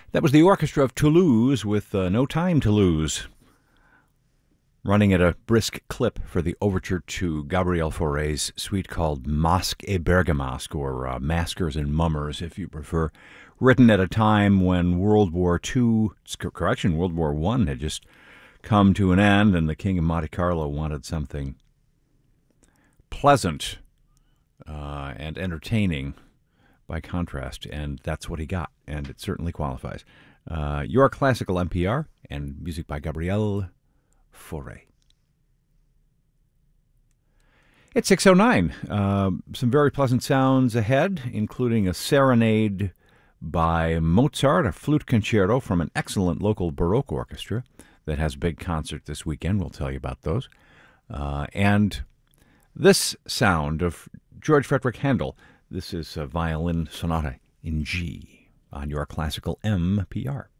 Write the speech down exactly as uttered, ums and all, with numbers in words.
That was the Orchestra of Toulouse with uh, No Time to Lose, running at a brisk clip for the overture to Gabriel Fauré's suite called Masque et Bergamasque, or uh, Maskers and Mummers, if you prefer, written at a time when World War Two, correction, World War One had just come to an end, and the King of Monte Carlo wanted something pleasant uh, and entertaining by contrast, and that's what he got, and it certainly qualifies. Uh, your classical N P R and music by Gabriel Fauré. It's six oh nine. Uh, some very pleasant sounds ahead, including a serenade by Mozart, a flute concerto from an excellent local Baroque orchestra that has a big concert this weekend. We'll tell you about those. Uh, and this sound of George Frederick Handel. This is a violin sonata in G on your classical M P R.